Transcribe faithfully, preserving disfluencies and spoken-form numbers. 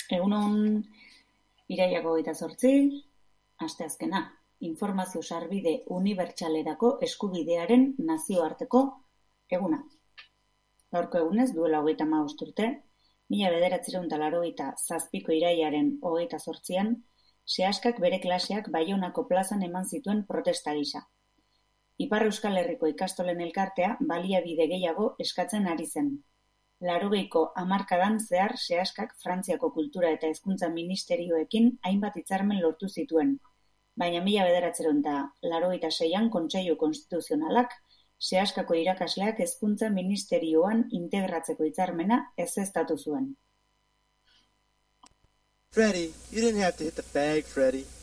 Egunon, irailak hogeita zortzi, asteazkena, informazio sarbide unibertsalerako eskubidearen nazioarteko eguna. Gaurko egunez, duela hogeita hamabost urte, mila bederatziehun eta laurogeita zazpiko irailaren hogeita zortzian, sehaskak bere klaseak Baionako plazan eman zituen protesta gisa. Ipar Euskal Herriko ikastolen elkartea baliabide gehiago eskatzen ari zen. Laurogeiko hamarkadan zehar sehaskak Frantziako kultura eta hezkuntza ministerioekin hainbat hitzarmen lortu zituen, baina mila bederatziehun eta laurogeita seian Kontseilu Konstituzionalak sehaskako irakasleak hezkuntza ministerioan integratzeko hitzarmena ezeztatu zuen. Freddy, you didn't have to hit the bag, Freddy.